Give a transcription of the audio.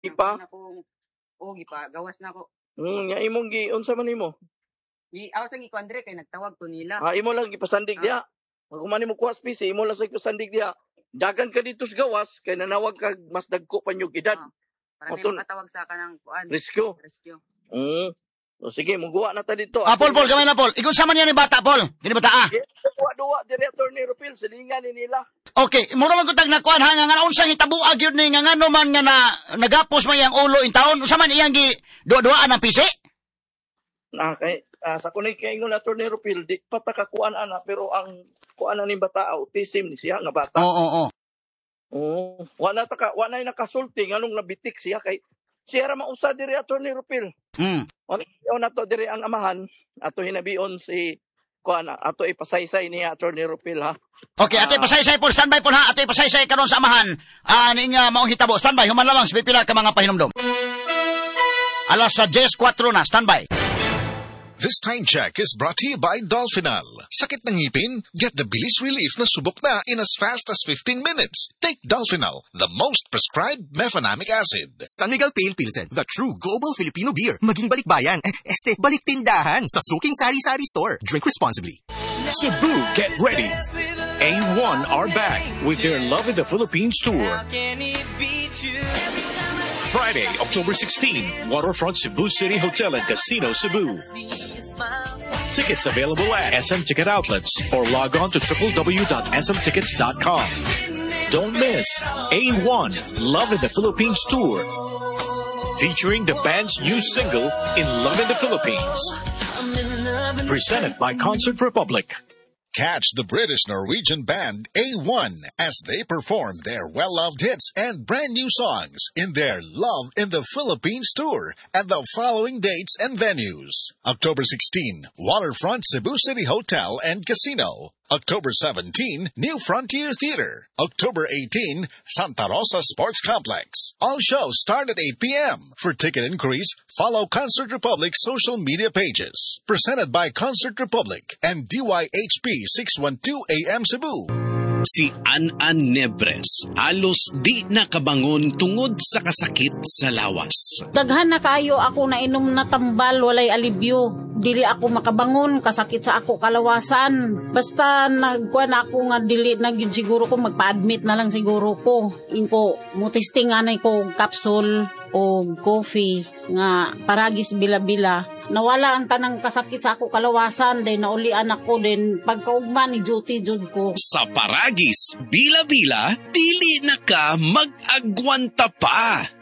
Ipa? Gawas na ko. Nga imong unsa man nimo? Ako sa iko Andre kay nagtawag to nila. Imo lang gipasandig diha. Kung man nimo kuwas PC, imo lang sa gipasandig diha. Dagan ka dito sa gawas kay nanawag ka mas dagko pa nyug edad. Para may makatawag sa kanang kuan. Rescue. O sige, muguwa na ta dito. Paul, gamay na Paul. Ikaw sama niya ni bata, Paul. Gini bata Duwa director ni Rupil, silingan ni nila. Okay, mura man kutag nakuan ha nga unsang itabuag gyud ni nga ngano man nga nagapos man yang ulo in taon. Unsa man iyang gi duwa-duaan ang pisi? Sa kunay kay ingon na ni Rupil, di patakakuan ana pero ang kuan ni bata autism ni siya nga bata. Oo. Wala nakasulti nganong nabitik siya kay siya ra mausa diri Atty. Rupil. Ano na to diri ang amahan ato hinabion si kuan ato ipasaysay ni Atty. Rupil ha. Okay, ato ipasaysay Paul, standby Paul ha. Ato ipasaysay karon sa amahan. Ninya maong hitabo, standby human lamang sa pipila ka mga pahinumdom. Alas 10:04 na, standby. This time check is brought to you by Dolphinal. Sakit ng ngipin? Get the bilis relief na subok na in as fast as 15 minutes. Take Dolphinal, the most prescribed mefenamic acid. San Miguel Pale Pilsen, the true global Filipino beer. Maging balikbayan. Balik tindahan sa Suking Sari-Sari Store. Drink responsibly. Cebu, get ready. A1 are back with their Love in the Philippines tour. Friday, October 16, Waterfront Cebu City Hotel and Casino, Cebu. Tickets available at SM Ticket Outlets or log on to www.smtickets.com. Don't miss A1 Love in the Philippines Tour, featuring the band's new single, In Love in the Philippines. Presented by Concert Republic. Catch the British-Norwegian band A1 as they perform their well-loved hits and brand new songs in their Love in the Philippines tour at the following dates and venues. October 16, Waterfront Cebu City Hotel and Casino. October 17, New Frontier Theater. October 18, Santa Rosa Sports Complex. All shows start at 8 p.m. For ticket inquiries, follow Concert Republic social media pages. Presented by Concert Republic and DYHP 612 AM Cebu. Si An Nebres, alos di nakabangon tungod sa kasakit sa lawas. Daghan na kaayo ako na inom na tambal, walay alibyo. Dili ako makabangon, kasakit sa ako kalawasan. Basta nagkuhan ako nga dili na yun siguro ko, magpa-admit na lang siguro ko. Inko, mutistinganay ko capsule o coffee nga paragis bila-bila. Nawala ang tanang kasakit sa ako kalawasan, then naulian ako, then pagkaugma ni duty jud ko. Sa paragis bila-bila, dili na ka mag-agwanta pa.